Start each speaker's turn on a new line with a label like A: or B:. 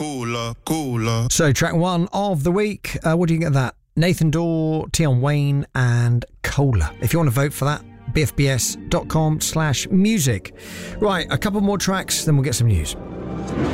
A: Cooler.
B: So, track one of the week. What do you get of that? Nathan Dawe, Tion Wayne, and Cola. If you want to vote for that, bfbs.com/music. Right, a couple more tracks, then we'll get some news.